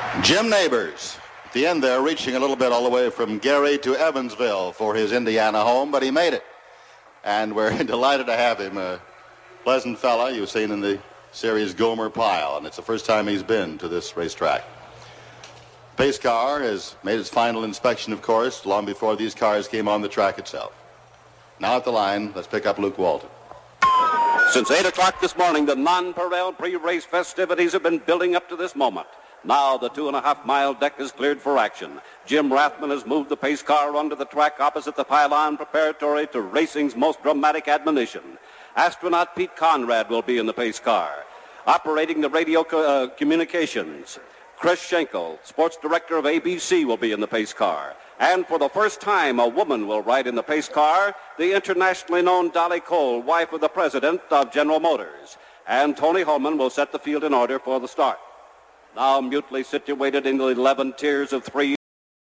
Jim Neighbors, at the end there, reaching a little bit all the way from Gary to Evansville for his Indiana home, but he made it. And we're delighted to have him. A pleasant fella you've seen in the series Gomer Pyle, and it's the first time he's been to this racetrack. Pace car has made its final inspection, of course, long before these cars came on the track itself. Now at the line, let's pick up Luke Walton. Since 8 o'clock this morning, the Nonpareil pre-race festivities have been building up to this moment. Now the 2.5-mile deck is cleared for action. Jim Rathman has moved the pace car onto the track opposite the pylon preparatory to racing's most dramatic admonition. Astronaut Pete Conrad will be in the pace car. Operating the radio communications, Chris Schenkel, sports director of ABC, will be in the pace car. And for the first time, a woman will ride in the pace car, the internationally known Dolly Cole, wife of the president of General Motors. And Tony Holman will set the field in order for the start. Now mutely situated in the 11 tiers of 3,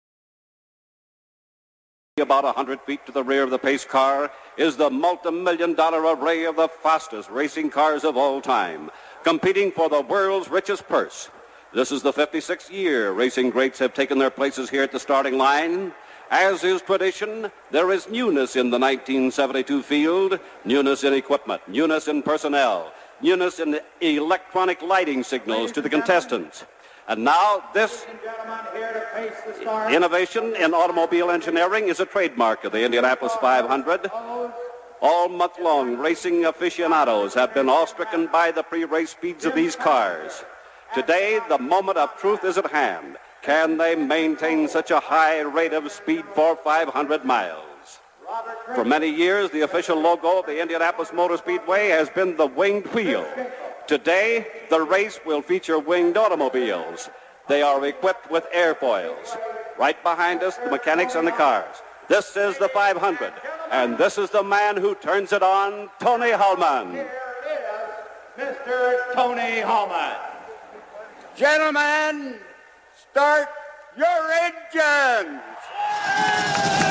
about 100 feet to the rear of the pace car, is the multi-million-dollar array of the fastest racing cars of all time, competing for the world's richest purse. This is the 56th year racing greats have taken their places here at the starting line. As is tradition, there is newness in the 1972 field, newness in equipment, newness in personnel, newness in the electronic lighting signals to the contestants. And now this innovation in automobile engineering is a trademark of the Indianapolis 500. All month long, racing aficionados have been awe-stricken by the pre-race speeds of these cars. Today, the moment of truth is at hand. Can they maintain such a high rate of speed for 500 miles? For many years, the official logo of the Indianapolis Motor Speedway has been the winged wheel. Today, the race will feature winged automobiles. They are equipped with airfoils. Right behind us, the mechanics and the cars. This is the 500, and this is the man who turns it on, Tony Holman. Here is Mr. Tony Holman. Gentlemen, start your engines.